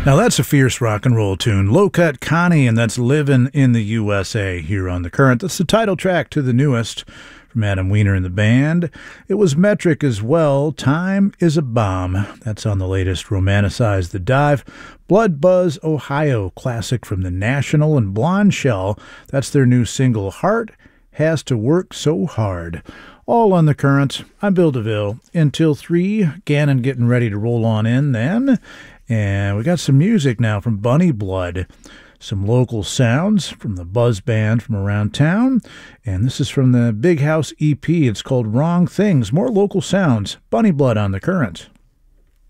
Now that's a fierce rock and roll tune. Low Cut Connie, and that's Livin' in the USA here on The Current. That's the title track to the newest from Adam Weiner and the band. It was metric as well. Time is a Bomb. That's on the latest Romanticize the Dive. Blood Buzz Ohio, classic from The National, and Blonde Shell. That's their new single, Heart Has to Work So Hard. All on The Current. I'm Bill DeVille. Until 3, Gannon getting ready to roll on in then. And we got some music now from Bunny Blood. Some local sounds from the Buzz Band from around town. And this is from the Big House EP. It's called Wrong Things. More local sounds. Bunny Blood on The Current.